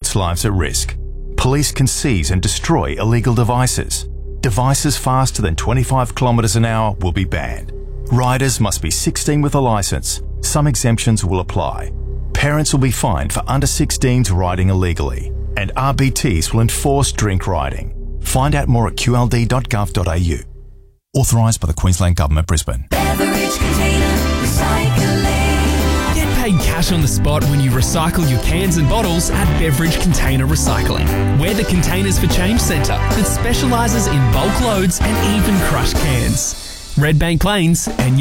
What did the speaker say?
puts lives at risk. Police can seize and destroy illegal devices. Devices faster than 25 kilometres an hour will be banned. Riders must be 16 with a licence. Some exemptions will apply. Parents will be fined for under 16s riding illegally. And RBTs will enforce drink riding. Find out more at qld.gov.au. Authorised by the Queensland Government, Brisbane. Beverage Container Recycling. Get paid cash on the spot when you recycle your cans and bottles at Beverage Container Recycling. We're the Containers for Change Centre that specialises in bulk loads and even crushed cans. Red Bank Plains and